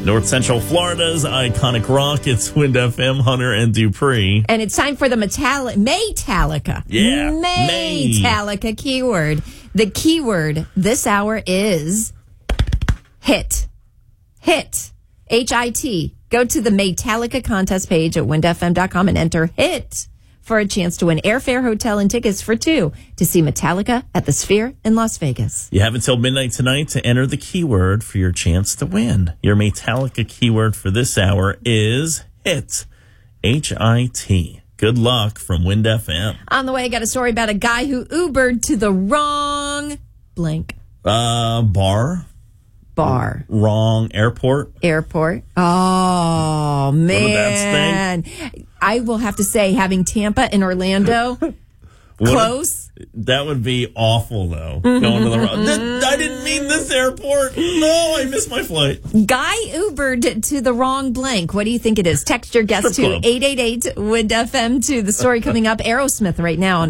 North Central Florida's iconic rock. It's Wind FM, Hunter and Dupree. And it's time for the Metallica. Yeah. Metallica keyword. The keyword this hour is hit. Hit. H-I-T. Go to the Metallica contest page at windfm.com and enter hit for a chance to win airfare, hotel, and tickets for two to see Metallica at the Sphere in Las Vegas. You have until midnight tonight to enter the keyword for your chance to win. Your Metallica keyword for this hour is hit. H-I-T. Good luck from Wind FM. On the way, I got a story about a guy who Ubered to the wrong blank. Bar. Wrong airport. Oh, man. I will have to say, having Tampa and Orlando close. That would be awful, though. Going to the wrong. I didn't mean this airport. No, I missed my flight. Guy Ubered to the wrong blank. What do you think it is? Text your guess to 888-WIND-FM to the story coming up. Aerosmith right now on